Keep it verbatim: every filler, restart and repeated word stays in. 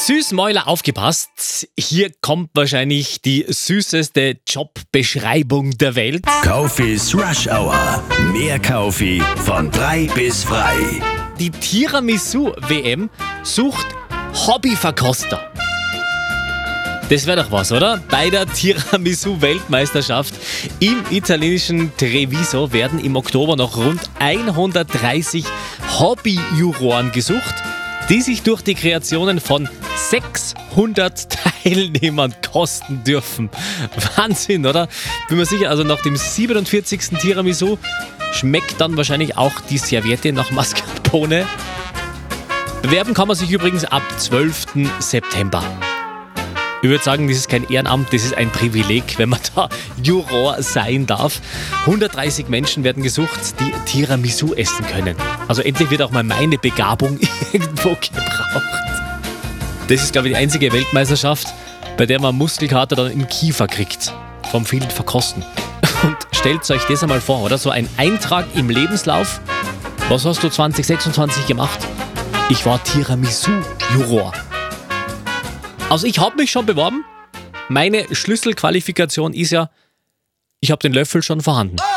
Süßmäuler, aufgepasst. Hier kommt wahrscheinlich die süßeste Jobbeschreibung der Welt. Kaufis Rush Hour. Mehr Kaufi von drei bis frei. Die Tiramisu-W M sucht Hobbyverkoster. Das wäre doch was, oder? Bei der Tiramisu-Weltmeisterschaft im italienischen Treviso werden im Oktober noch rund hundertdreißig Hobbyjuroren gesucht, die sich durch die Kreationen von sechshundert Teilnehmern kosten dürfen. Wahnsinn, oder? Bin mir sicher, also nach dem siebenundvierzigsten Tiramisu schmeckt dann wahrscheinlich auch die Serviette nach Mascarpone. Bewerben kann man sich übrigens ab zwölften September. Ich würde sagen, das ist kein Ehrenamt, das ist ein Privileg, wenn man da Juror sein darf. hundertdreißig Menschen werden gesucht, die Tiramisu essen können. Also endlich wird auch mal meine Begabung irgendwo gebraucht. Das ist, glaube ich, die einzige Weltmeisterschaft, bei der man Muskelkater dann im Kiefer kriegt. Vom vielen Verkosten. Und stellt euch das einmal vor, oder? So ein Eintrag im Lebenslauf. Was hast du zwanzig sechsundzwanzig gemacht? Ich war Tiramisu-Juror. Also ich habe mich schon beworben. Meine Schlüsselqualifikation ist ja, ich habe den Löffel schon vorhanden.